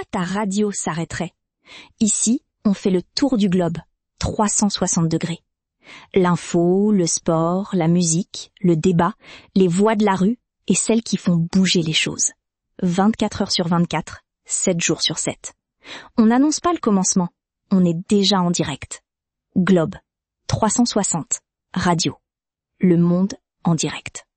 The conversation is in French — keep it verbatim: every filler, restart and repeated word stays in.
ta radio s'arrêterait? Ici, on fait le tour du globe, trois cent soixante degrés. L'info, le sport, la musique, le débat, les voix de la rue et celles qui font bouger les choses. vingt-quatre heures sur vingt-quatre, sept jours sur sept. On n'annonce pas le commencement, on est déjà en direct. Globe, trois cent soixante, radio. Le monde en direct.